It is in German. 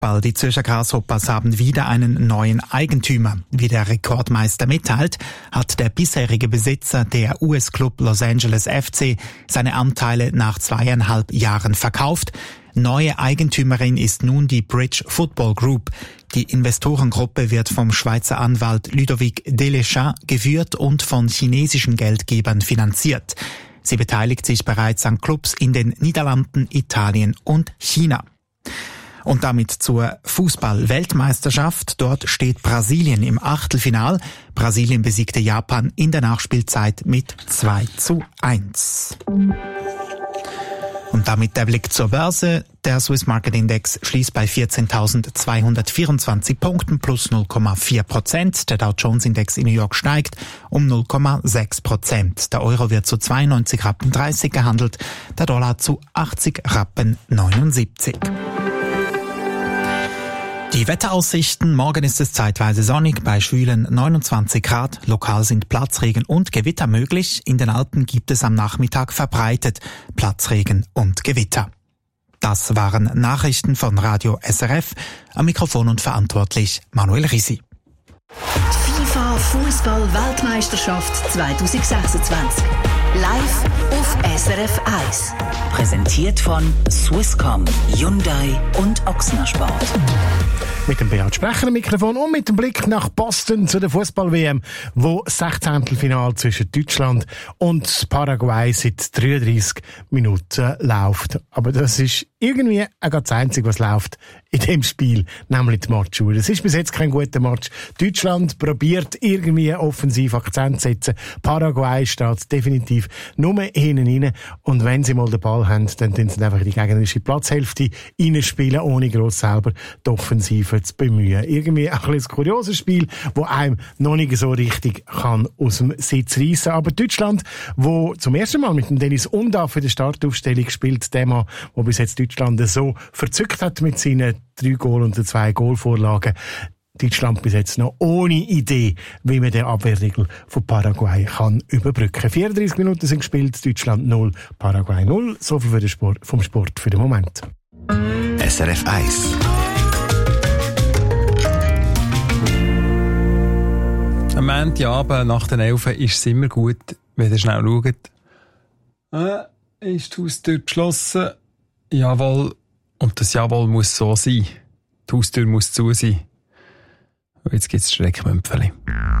Fußball. Die Zürcher Grasshoppers haben wieder einen neuen Eigentümer. Wie der Rekordmeister mitteilt, hat der bisherige Besitzer, der US-Club Los Angeles FC, seine Anteile nach 2,5 Jahren verkauft. Neue Eigentümerin ist nun die Bridge Football Group. Die Investorengruppe wird vom Schweizer Anwalt Ludovic Delechat geführt und von chinesischen Geldgebern finanziert. Sie beteiligt sich bereits an Clubs in den Niederlanden, Italien und China. Und damit zur Fußball-Weltmeisterschaft. Dort steht Brasilien im Achtelfinal. Brasilien besiegte Japan in der Nachspielzeit mit 2:1. Und damit der Blick zur Börse. Der Swiss Market Index schließt bei 14.224 Punkten plus 0,4%. Der Dow Jones Index in New York steigt um 0,6%. Der Euro wird zu 92,30 Rappen gehandelt, der Dollar zu 80,79 Rappen. Die Wetteraussichten: Morgen ist es zeitweise sonnig, bei schwülen 29 Grad. Lokal sind Platzregen und Gewitter möglich. In den Alpen gibt es am Nachmittag verbreitet Platzregen und Gewitter. Das waren Nachrichten von Radio SRF. Am Mikrofon und verantwortlich Manuel Risi. FIFA Fußball-Weltmeisterschaft 2026. Live auf SRF 1. Präsentiert von Swisscom, Hyundai und Ochsner Sport. Mit dem Beat Sprecher am Mikrofon und mit dem Blick nach Boston zu der Fußball-WM, wo 16. zwischen Deutschland und Paraguay seit 33 Minuten läuft. Aber das ist irgendwie auch das Einzige, was läuft in dem Spiel, nämlich die Matchuhr. Es ist bis jetzt kein guter Match. Deutschland probiert irgendwie offensiv Akzent zu setzen. Paraguay steht definitiv nur hinten rein. Und wenn sie mal den Ball haben, dann tun sie einfach in die gegnerische Platzhälfte reinspielen, ohne gross selber die Offensive zu bemühen. Irgendwie ein bisschen ein kurioses Spiel, das einem noch nicht so richtig kann aus dem Sitz reissen. Aber Deutschland, wo zum ersten Mal mit dem Dennis Undav für die Startaufstellung spielt, der Mann, der bis jetzt Deutschland so verzückt hat mit seinen 3 Goal und 2 Goalvorlagen. Deutschland bis jetzt noch ohne Idee, wie man den Abwehrriegel von Paraguay kann überbrücken. 34 Minuten sind gespielt, Deutschland 0, Paraguay 0. So viel für den vom Sport für den Moment. SRF 1. Am Montagabend nach den 11 ist es immer gut, wenn ihr schnell schaut. Ist die Haustür geschlossen? Jawohl. Und das Jawohl muss so sein. Die Haustür muss zu sein. Und jetzt gibt es Schreckmümpfeli.